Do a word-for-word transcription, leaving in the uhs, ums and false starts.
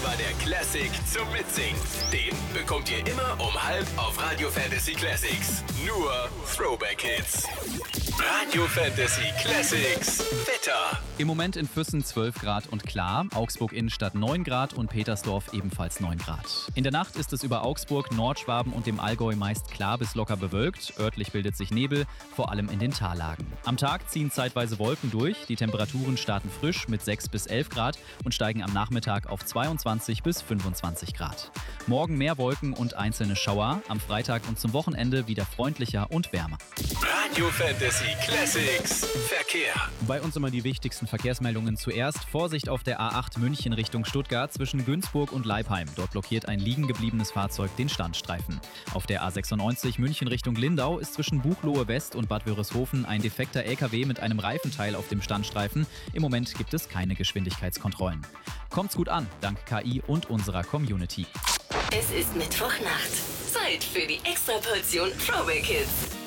immer der Classic zum Mitsingen. Den bekommt ihr immer um halb auf Radio Fantasy Classics. Nur Throwback Hits. Radio Fantasy Classics Wetter. Im Moment in Füssen zwölf Grad und klar, Augsburg Innenstadt neun Grad und Petersdorf ebenfalls neun Grad. In der Nacht ist es über Augsburg, Nordschwaben und dem Allgäu meist klar bis locker bewölkt. Örtlich bildet sich Nebel, vor allem in den Tallagen. Am Tag ziehen zeitweise Wolken durch. Die Temperaturen starten frisch mit sechs bis elf Grad und steigen am Nachmittag auf zweiundzwanzig bis fünfundzwanzig Grad. Morgen mehr Wolken und einzelne Schauer. Am Freitag und zum Wochenende wieder freundlicher und wärmer. Radio Fantasy Classics Verkehr. Bei uns immer die wichtigsten Verkehrsmeldungen zuerst. Vorsicht auf der A acht München Richtung Stuttgart zwischen Günzburg und Leipheim. Dort blockiert ein liegen gebliebenes Fahrzeug den Standstreifen. Auf der A sechsundneunzig München Richtung Lindau ist zwischen Buchloe West und Bad Wörishofen ein defekter L K W mit einem Reifenteil auf dem Standstreifen. Im Moment gibt es keine Geschwindigkeitskontrollen. Kommt's gut an, dank K I und unserer Community. Es ist Mittwochnacht. Zeit für die Extraportion Throwback Hits.